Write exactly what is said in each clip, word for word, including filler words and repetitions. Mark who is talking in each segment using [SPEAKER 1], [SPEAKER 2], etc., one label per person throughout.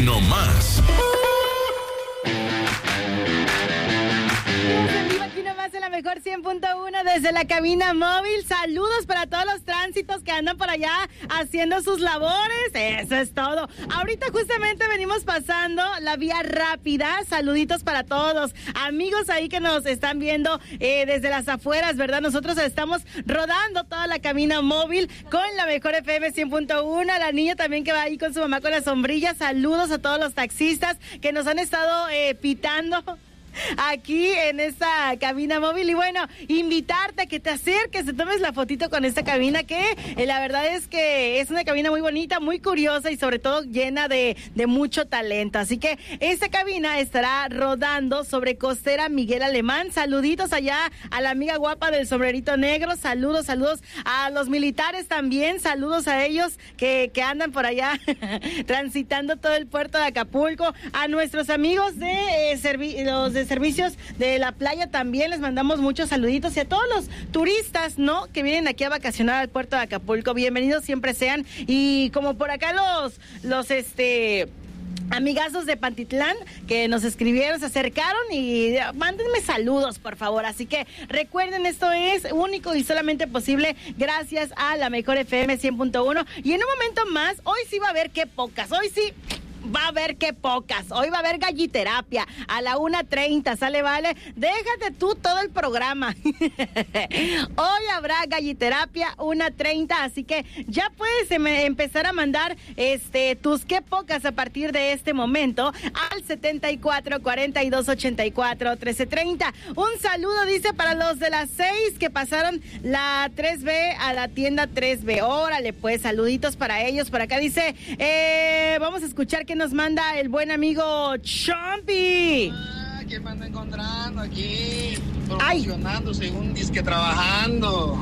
[SPEAKER 1] No más.
[SPEAKER 2] En la mejor cien punto uno desde la cabina móvil. Saludos para todos los tránsitos que andan por allá haciendo sus labores. Eso es todo. Ahorita justamente venimos pasando la vía rápida. Saluditos para todos. Amigos ahí que nos están viendo eh, desde las afueras, ¿verdad? Nosotros estamos rodando toda la cabina móvil con la mejor F M cien punto uno. La niña también que va ahí con su mamá con la sombrilla. Saludos a todos los taxistas que nos han estado eh, pitando aquí en esta cabina móvil. Y bueno, invitarte a que te acerques, te tomes la fotito con esta cabina que eh, la verdad es que es una cabina muy bonita, muy curiosa y sobre todo llena de, de mucho talento. Así que esta cabina estará rodando sobre Costera Miguel Alemán. Saluditos allá a la amiga guapa del sombrerito negro. Saludos, saludos a los militares también. Saludos a ellos que, que andan por allá transitando todo el puerto de Acapulco. A nuestros amigos de eh, servi- los de servicios de la playa también les mandamos muchos saluditos, y a todos los turistas, ¿no?, que vienen aquí a vacacionar al puerto de Acapulco. Bienvenidos siempre sean. Y como por acá los los este amigazos de Pantitlán que nos escribieron, se acercaron y mándenme saludos, por favor. Así que recuerden, esto es único y solamente posible gracias a la mejor F M cien punto uno. Y en un momento más, hoy sí va a haber qué pocas, hoy sí va a haber qué pocas. Hoy va a haber galliterapia a la una treinta, ¿sale, vale? Déjate tú todo el programa. Hoy habrá galliterapia una treinta, así que ya puedes em- empezar a mandar este tus qué pocas a partir de este momento al setenta y cuatro, cuarenta y dos, ochenta y cuatro, trece treinta. Un saludo, dice, para los de las seis que pasaron la tres B a la tienda tres B. Órale, pues, saluditos para ellos. Por acá dice, eh, vamos a escuchar que nos manda el buen amigo Chompy.
[SPEAKER 3] Ah, ¿qué me anda encontrando aquí? Promocionando, según disque trabajando.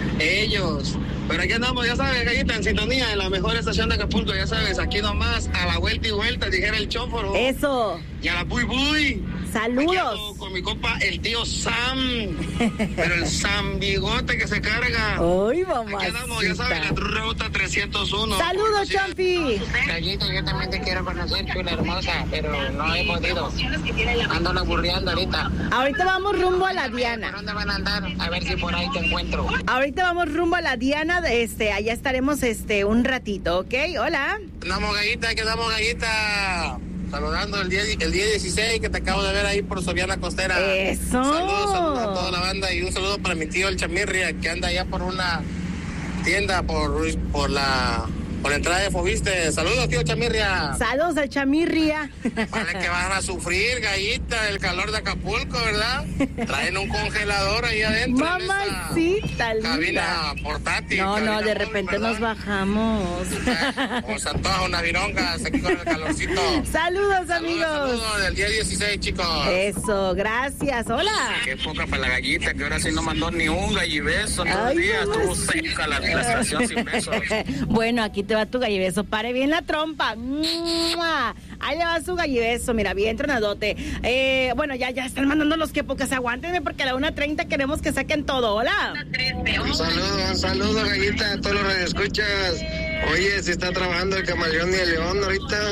[SPEAKER 3] Ellos. Pero aquí andamos, ya sabes, Gallita, en sintonía, en la mejor estación de Acapulco, ya sabes, aquí nomás, a la vuelta y vuelta, dijera el chóforo.
[SPEAKER 2] Eso.
[SPEAKER 3] Y a la buy buy.
[SPEAKER 2] Saludos.
[SPEAKER 3] Con mi compa, el tío Sam. Pero el Sam Bigote que se carga.
[SPEAKER 2] Ay, mamá.
[SPEAKER 3] Aquí andamos, ya sabes, la ruta trescientos uno.
[SPEAKER 2] Saludos, Champi.
[SPEAKER 3] Gallita, yo también te quiero conocer, chula hermosa, pero no he podido. Ando laburreando ahorita.
[SPEAKER 2] Ahorita vamos rumbo a la Diana.
[SPEAKER 3] ¿Por dónde van a andar? A ver si por ahí te encuentro.
[SPEAKER 2] Ahorita vamos rumbo a la Diana, este, allá estaremos este un ratito, ¿ok? Hola.
[SPEAKER 3] Andamos, Gallita, que andamos, Gallita. Saludando el día, el día dieciséis que te acabo de ver ahí por Sobiana Costera.
[SPEAKER 2] Eso.
[SPEAKER 3] Saludos, saludos a toda la banda y un saludo para mi tío el Chamirria, que anda allá por una tienda por, por la por la entrada de Fobiste. Saludos, tío Chamirria.
[SPEAKER 2] Saludos al Chamirria.
[SPEAKER 3] Vale que van a sufrir, Gallita, el calor de Acapulco, ¿verdad? Traen un congelador ahí adentro.
[SPEAKER 2] Mamacita linda.
[SPEAKER 3] Cabina portátil.
[SPEAKER 2] No,
[SPEAKER 3] cabina
[SPEAKER 2] no, de
[SPEAKER 3] móvil,
[SPEAKER 2] repente
[SPEAKER 3] ¿verdad?
[SPEAKER 2] nos bajamos.
[SPEAKER 3] Como se antoja unas virongas aquí con el calorcito.
[SPEAKER 2] Saludos, amigos.
[SPEAKER 3] Saludos, saludos del día dieciséis, chicos.
[SPEAKER 2] Eso, gracias. Hola.
[SPEAKER 3] Qué poca para la Gallita, que ahora sí no mandó ni un gallibeso en
[SPEAKER 2] Ay,
[SPEAKER 3] los días. Estuvo
[SPEAKER 2] mamacita.
[SPEAKER 3] seca la, la estación sin besos.
[SPEAKER 2] Bueno, aquí te va tu gallibeso. Pare bien la trompa. ¡Mua! Ahí le va su gallibeso. Mira, bien tronadote. Eh, bueno, ya, ya están mandando los que pocas. Aguántenme porque a la una treinta queremos que saquen todo. Hola.
[SPEAKER 3] Un saludo, un saludo, Gallita, a todos los radioescuchas. Oye, si está trabajando el Camaleón y el León ahorita.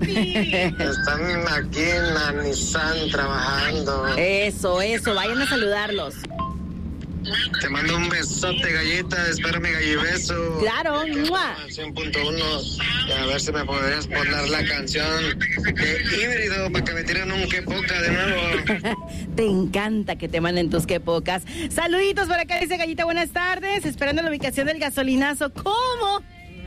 [SPEAKER 3] Están aquí en la Nissan trabajando.
[SPEAKER 2] Eso, eso. Vayan a saludarlos.
[SPEAKER 3] Te mando un besote, Gallita. Espero mi gallibeso.
[SPEAKER 2] Claro. ¡Mua!
[SPEAKER 3] cien punto uno. A ver si me podrías poner la canción de Híbrido para que me tiren un que poca de nuevo.
[SPEAKER 2] Te encanta que te manden tus que pocas. Saluditos por acá, dice Gallita, buenas tardes. Esperando la ubicación del gasolinazo. ¿Cómo?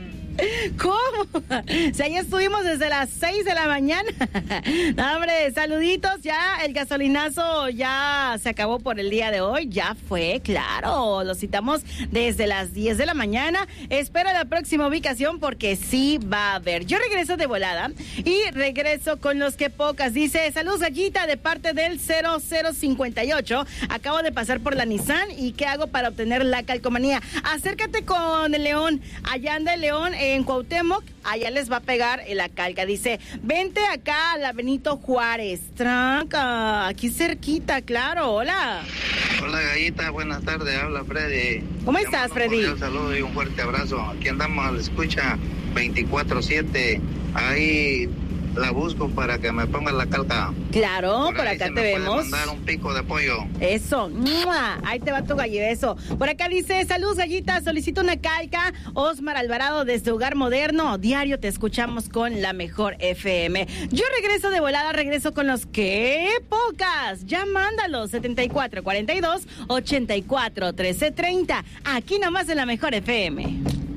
[SPEAKER 2] ¿Cómo? Si ahí estuvimos desde las seis de la mañana. No, hombre, saluditos. Ya el gasolinazo ya se acabó por el día de hoy. Ya fue, claro. Lo citamos desde las diez de la mañana. Espera la próxima ubicación porque sí va a haber. Yo regreso de volada y regreso con los que pocas. Dice, saludos, Gallita, de parte del cero cero cincuenta y ocho. Acabo de pasar por la Nissan y ¿qué hago para obtener la calcomanía? Acércate con el León. Allá anda el León en Cuauhtémoc, allá les va a pegar la calca. Dice, vente acá a la Benito Juárez. Tranca, aquí cerquita, claro. Hola.
[SPEAKER 3] Hola, Gallita, buenas tardes, habla Freddy.
[SPEAKER 2] ¿Cómo estás, Freddy?
[SPEAKER 3] Un saludo y un fuerte abrazo. Aquí andamos a la escucha veinticuatro siete. Ahí la busco para que me ponga la calca.
[SPEAKER 2] Claro, por, por acá te vemos.
[SPEAKER 3] Mandar un pico de pollo.
[SPEAKER 2] Eso, ¡mua! Ahí te va tu gallebeso. Por acá dice, salud gallita, solicito una calca. Osmar Alvarado desde Hogar Moderno. Diario te escuchamos con la mejor F M. Yo regreso de volada, regreso con los que pocas. Ya mándalos, setenta y cuatro cuarenta y dos ochenta y cuatro trece treinta. Aquí nomás en la mejor F M.